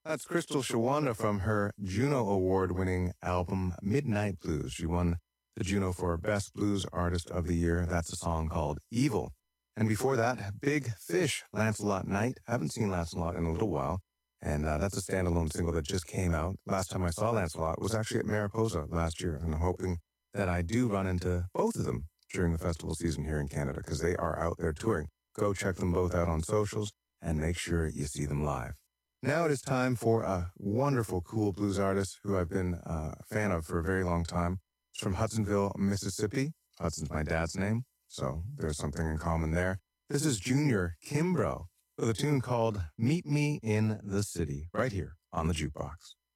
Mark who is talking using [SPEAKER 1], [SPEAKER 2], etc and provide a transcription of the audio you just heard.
[SPEAKER 1] That's Crystal Shawanda from her Juno Award-winning album Midnight Blues. She won the Juno for Best Blues Artist of the Year. That's a song called Evil. And before that, Big Fish, Lancelot Knight. Haven't seen Lancelot in a little while. And that's a standalone single that just came out. Last time I saw Lancelot was actually at Mariposa last year. And I'm hoping that I do run into both of them during the festival season here in Canada because they are out there touring. Go check them both out on socials and make sure you see them live. Now it is time for a wonderful, cool blues artist who I've been a fan of for a very long time. It's from Hudsonville, Mississippi. Hudson's my dad's name, so there's something in common there. This is Junior Kimbrough with a tune called Meet Me in the City, right here on the Jukebox.